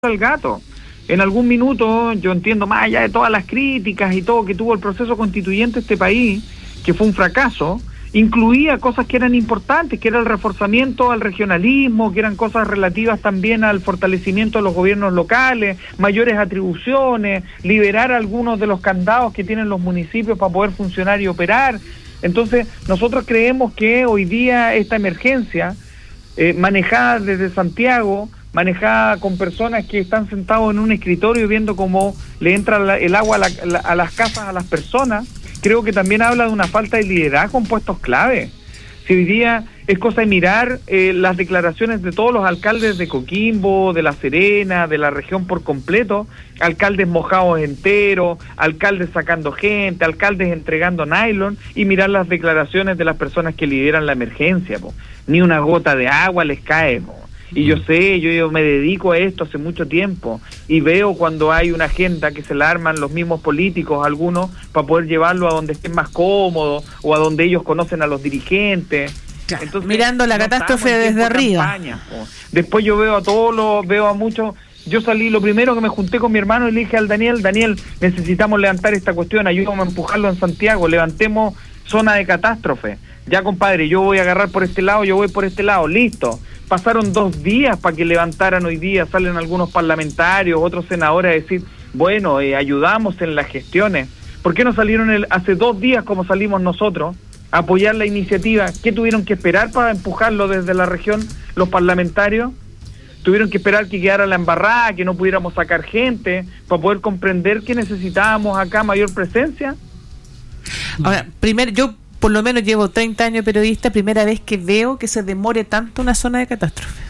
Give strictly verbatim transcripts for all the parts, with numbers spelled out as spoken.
al gato. En algún minuto, yo entiendo, más allá de todas las críticas y todo que tuvo el proceso constituyente de este país, que fue un fracaso, incluía cosas que eran importantes, que era el reforzamiento al regionalismo, que eran cosas relativas también al fortalecimiento de los gobiernos locales, mayores atribuciones, liberar algunos de los candados que tienen los municipios para poder funcionar y operar. Entonces, nosotros creemos que hoy día esta emergencia, eh, manejada desde Santiago, manejada con personas que están sentados en un escritorio viendo cómo le entra la, el agua a, la, la, a las casas a las personas, creo que también habla de una falta de liderazgo en puestos clave. Si hoy día es cosa de mirar eh, las declaraciones de todos los alcaldes de Coquimbo, de La Serena, de la región por completo, alcaldes mojados enteros, alcaldes sacando gente, alcaldes entregando nylon, y mirar las declaraciones de las personas que lideran la emergencia, po. Ni una gota de agua les cae, po. Y yo sé, yo, yo me dedico a esto hace mucho tiempo y veo cuando hay una agenda que se la arman los mismos políticos, algunos, para poder llevarlo a donde estén más cómodos o a donde ellos conocen a los dirigentes. Claro. Entonces, mirando la no catástrofe desde arriba. Campaña, después yo veo a todos los, veo a muchos. Yo salí, lo primero que me junté con mi hermano y le dije al Daniel, Daniel, necesitamos levantar esta cuestión, ayúdame a empujarlo en Santiago, levantemos zona de catástrofe. Ya, compadre, yo voy a agarrar por este lado, yo voy por este lado, listo. Pasaron dos días para que levantaran hoy día, salen algunos parlamentarios, otros senadores a decir, bueno, eh, ayudamos en las gestiones. ¿Por qué no salieron el, hace dos días como salimos nosotros a apoyar la iniciativa? ¿Qué tuvieron que esperar para empujarlo desde la región los parlamentarios? Tuvieron que esperar que quedara la embarrada, que no pudiéramos sacar gente, para poder comprender que necesitábamos acá mayor presencia. Ahora, primero, yo por lo menos llevo treinta años periodista, primera vez que veo que se demore tanto una zona de catástrofe.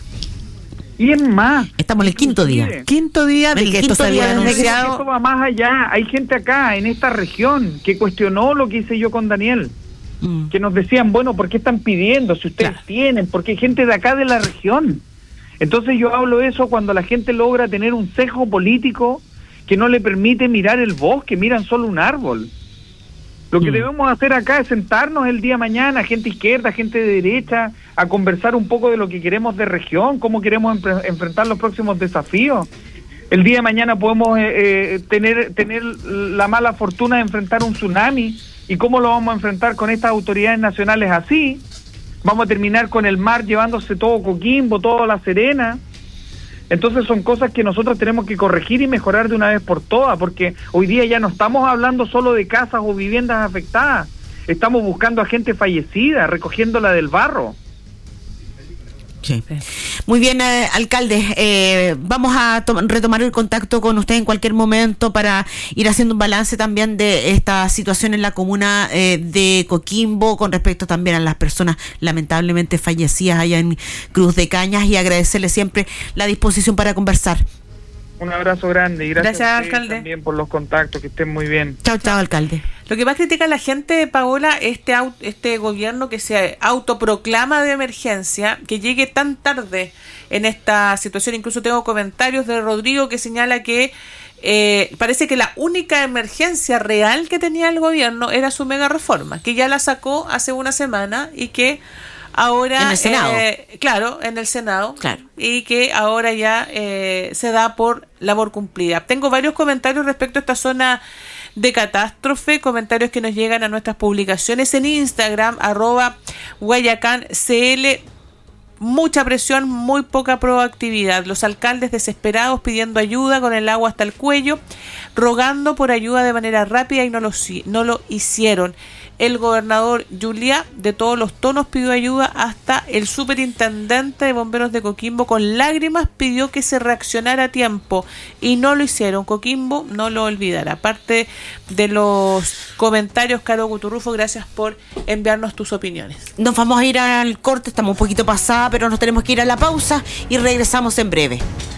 Y es más, estamos en el quinto día. Quinto día de que esto se había anunciado. Esto va más allá. Hay gente acá, en esta región, que cuestionó lo que hice yo con Daniel. Mm. Que nos decían, bueno, ¿por qué están pidiendo? Si ustedes claro. tienen, porque hay gente de acá de la región. Entonces yo hablo de eso cuando la gente logra tener un sesgo político que no le permite mirar el bosque, miran solo un árbol. Lo que mm. debemos hacer acá es sentarnos el día de mañana, gente izquierda, gente de derecha, a conversar un poco de lo que queremos de región, cómo queremos empre- enfrentar los próximos desafíos. El día de mañana podemos eh, eh, tener tener la mala fortuna de enfrentar un tsunami, y cómo lo vamos a enfrentar con estas autoridades nacionales así. Vamos a terminar con el mar llevándose todo Coquimbo, toda La Serena. Entonces son cosas que nosotros tenemos que corregir y mejorar de una vez por todas, porque hoy día ya no estamos hablando solo de casas o viviendas afectadas, estamos buscando a gente fallecida, recogiéndola del barro. Sí. Muy bien, eh, alcalde, eh, vamos a to- retomar el contacto con usted en cualquier momento para ir haciendo un balance también de esta situación en la comuna eh, de Coquimbo con respecto también a las personas lamentablemente fallecidas allá en Cruz de Cañas, y agradecerle siempre la disposición para conversar. Un abrazo grande y gracias, gracias a alcalde. también por los contactos, que estén muy bien. Chao, chao, alcalde. Lo que más critica la gente, Paola, este au- este gobierno que se autoproclama de emergencia, que llegue tan tarde en esta situación. Incluso tengo comentarios de Rodrigo que señala que eh, parece que la única emergencia real que tenía el gobierno era su mega reforma, que ya la sacó hace una semana y que ahora, en el Senado. Eh, claro, en el Senado, claro. Y que ahora ya eh, se da por labor cumplida. Tengo varios comentarios respecto a esta zona de catástrofe, comentarios que nos llegan a nuestras publicaciones en Instagram, arroba Guayacán C L. Mucha presión, muy poca proactividad. Los alcaldes desesperados pidiendo ayuda con el agua hasta el cuello, rogando por ayuda de manera rápida y no lo, no lo hicieron. El gobernador Juliá, de todos los tonos, pidió ayuda, hasta el superintendente de bomberos de Coquimbo con lágrimas pidió que se reaccionara a tiempo y no lo hicieron. Coquimbo no lo olvidará. Aparte de los comentarios, Caro Guturrufo, gracias por enviarnos tus opiniones. Nos vamos a ir al corte, estamos un poquito pasada, pero nos tenemos que ir a la pausa y regresamos en breve.